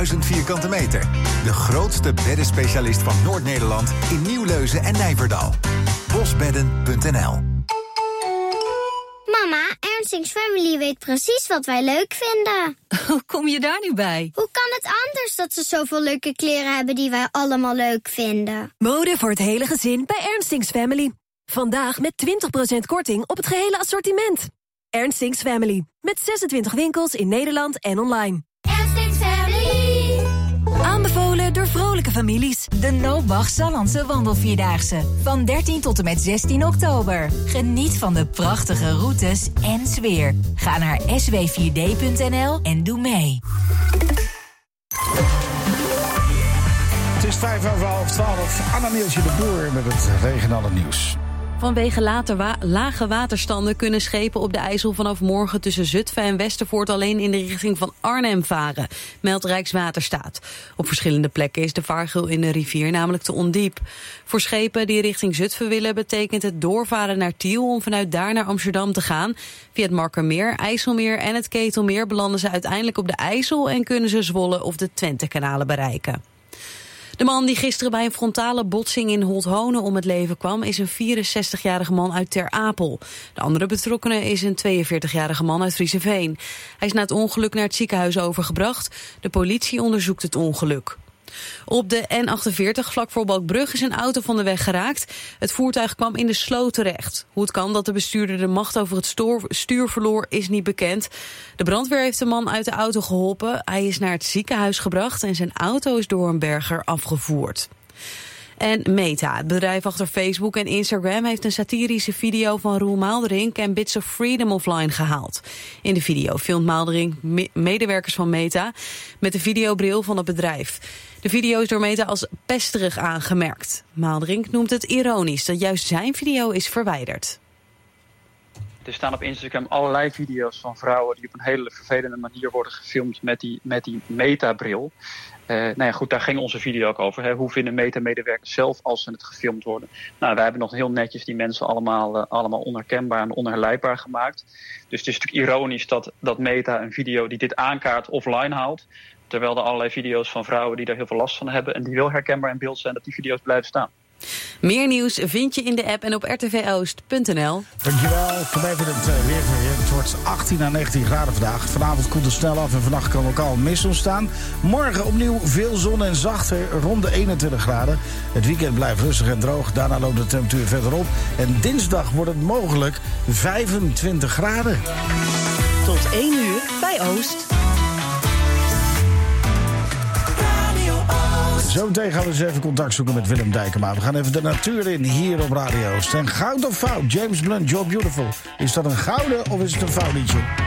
1000 vierkante meter. De grootste beddenspecialist van Noord-Nederland in Nieuwleuzen en Nijverdal. Bosbedden.nl. Mama, Ernstings Family weet precies wat wij leuk vinden. Hoe kom je daar nu bij? Hoe kan het anders dat ze zoveel leuke kleren hebben die wij allemaal leuk vinden? Mode voor het hele gezin bij Ernstings Family. Vandaag met 20% korting op het gehele assortiment. Ernstings Family. Met 26 winkels in Nederland en online. Ernstings Family. Aanbevolen door vrolijke families. De Noobach Sallandse Wandelvierdaagse. Van 13 tot en met 16 oktober. Geniet van de prachtige routes en sfeer. Ga naar sw4d.nl en doe mee. Het is 11:55. Anna Nielsje de Boer met het regionale nieuws. Vanwege lage waterstanden kunnen schepen op de IJssel vanaf morgen tussen Zutphen en Westervoort alleen in de richting van Arnhem varen, meldt Rijkswaterstaat. Op verschillende plekken is de vaargeul in de rivier namelijk te ondiep. Voor schepen die richting Zutphen willen betekent het doorvaren naar Tiel om vanuit daar naar Amsterdam te gaan. Via het Markermeer, IJsselmeer en het Ketelmeer belanden ze uiteindelijk op de IJssel en kunnen ze Zwolle of de Twentekanalen bereiken. De man die gisteren bij een frontale botsing in Holthonen om het leven kwam is een 64-jarige man uit Ter Apel. De andere betrokkenen is een 42-jarige man uit Friezenveen. Hij is na het ongeluk naar het ziekenhuis overgebracht. De politie onderzoekt het ongeluk. Op de N48 vlak voor Balkbrug is een auto van de weg geraakt. Het voertuig kwam in de sloot terecht. Hoe het kan dat de bestuurder de macht over het stuur verloor is niet bekend. De brandweer heeft de man uit de auto geholpen. Hij is naar het ziekenhuis gebracht en zijn auto is door een berger afgevoerd. En Meta, het bedrijf achter Facebook en Instagram, heeft een satirische video van Roel Maalderink en Bits of Freedom offline gehaald. In de video filmt Maalderink medewerkers van Meta met de videobril van het bedrijf. De video is door Meta als pesterig aangemerkt. Maalderink noemt het ironisch dat juist zijn video is verwijderd. Er staan op Instagram allerlei video's van vrouwen die op een hele vervelende manier worden gefilmd met die Meta-bril. Goed, daar ging onze video ook over. Hè. Hoe vinden Meta-medewerkers zelf als ze het gefilmd worden? Nou, wij hebben nog heel netjes die mensen allemaal onherkenbaar en onherleidbaar gemaakt. Dus het is natuurlijk ironisch dat Meta een video die dit aankaart offline houdt. Terwijl er allerlei video's van vrouwen die daar heel veel last van hebben en die wel herkenbaar in beeld zijn, dat die video's blijven staan. Meer nieuws vind je in de app en op rtvoost.nl. Dankjewel. Kom even het weer voor je. Het wordt 18 à 19 graden vandaag. Vanavond koelt het snel af en vannacht kan lokaal mist ontstaan. Morgen opnieuw veel zon en zachter rond de 21 graden. Het weekend blijft rustig en droog. Daarna loopt de temperatuur verder op. En dinsdag wordt het mogelijk 25 graden. Tot 1 uur bij Oost. Zometeen gaan we eens even contact zoeken met Willem Dijkema. We gaan even de natuur in hier op Radio Oost. En goud of fout? James Blunt, You're Beautiful. Is dat een gouden of is het een fout liedje?